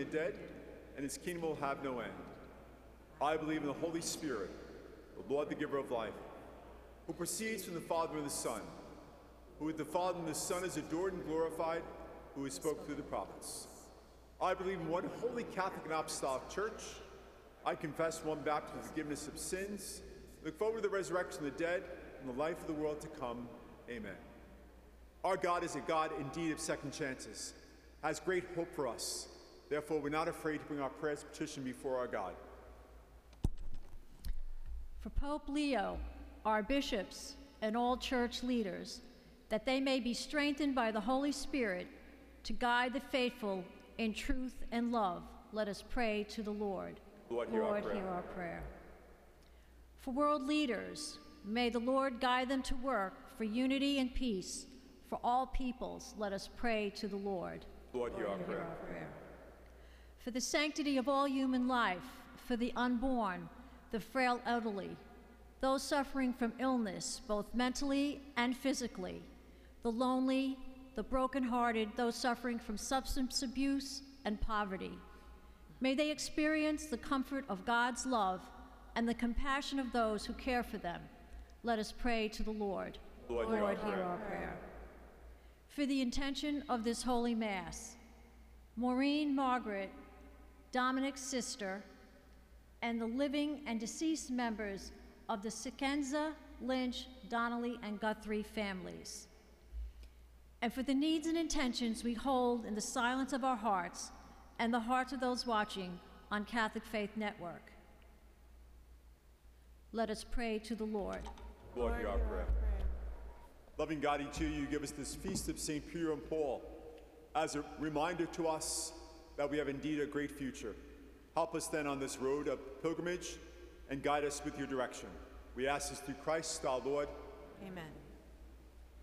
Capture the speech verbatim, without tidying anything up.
dead, and his kingdom will have no end. I believe in the Holy Spirit, the Lord, the giver of life, who proceeds from the Father and the Son, who with the Father and the Son is adored and glorified, who has spoken through the prophets. I believe in one holy Catholic and Apostolic Church. I confess one baptism for the forgiveness of sins. Look forward to the resurrection of the dead and the life of the world to come. Amen. Our God is a God indeed of second chances, has great hope for us. Therefore, we're not afraid to bring our prayers and petition before our God. For Pope Leo, our bishops, and all church leaders, that they may be strengthened by the Holy Spirit to guide the faithful in truth and love, let us pray to the Lord. Lord, hear, Lord, our, prayer. hear our prayer. For world leaders, may the Lord guide them to work for unity and peace. For all peoples, let us pray to the Lord. Lord, hear, Lord, our, hear prayer. our prayer. For the sanctity of all human life, for the unborn, the frail elderly, those suffering from illness, both mentally and physically, the lonely, the brokenhearted, those suffering from substance abuse and poverty. May they experience the comfort of God's love and the compassion of those who care for them. Let us pray to the Lord. Lord, Lord, hear, our, hear prayer. our prayer. For the intention of this Holy Mass, Maureen Margaret, Dominic's sister, and the living and deceased members of the Sikenza, Lynch, Donnelly, and Guthrie families. And for the needs and intentions we hold in the silence of our hearts and the hearts of those watching on Catholic Faith Network. Let us pray to the Lord. Lord, hear our prayer. Loving God, each year you give us this feast of Saint Peter and Paul as a reminder to us that we have indeed a great future. Help us then on this road of pilgrimage and guide us with your direction. We ask this through Christ our Lord. Amen.